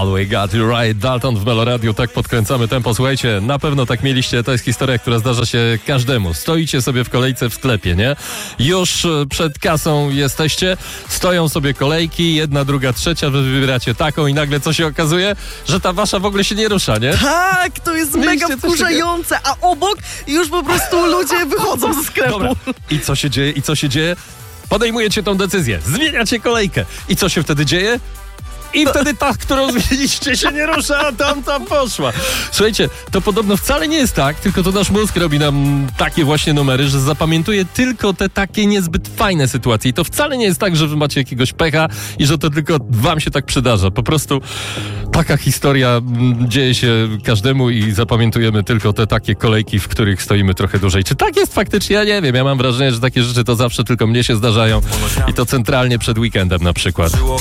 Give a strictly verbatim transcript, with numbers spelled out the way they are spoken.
All We Got You Right, Dalton w Meloradiu, tak podkręcamy tempo. Słuchajcie, na pewno tak mieliście, to jest historia, która zdarza się każdemu. Stoicie sobie w kolejce w sklepie, nie? Już przed kasą jesteście, stoją sobie kolejki, jedna, druga, trzecia, wy wybieracie taką i nagle co się okazuje? Że ta wasza w ogóle się nie rusza, nie? Tak, to jest Mieliście mega coś wkurzające, a obok już po prostu ludzie wychodzą ze sklepu. Dobra, i co się dzieje, i co się dzieje? Podejmujecie tą decyzję, zmieniacie kolejkę. I co się wtedy dzieje? I wtedy ta, którą zmieniliście, się nie rusza, a tam, tam poszła. Słuchajcie, to podobno wcale nie jest tak, tylko to nasz mózg robi nam takie właśnie numery, że zapamiętuje tylko te takie niezbyt fajne sytuacje. I to wcale nie jest tak, że wy macie jakiegoś pecha i że to tylko wam się tak przydarza. Po prostu taka historia mm, dzieje się każdemu i zapamiętujemy tylko te takie kolejki, w których stoimy trochę dłużej. Czy tak jest faktycznie? Ja nie wiem. Ja mam wrażenie, że takie rzeczy to zawsze tylko mnie się zdarzają i to centralnie przed weekendem na przykład.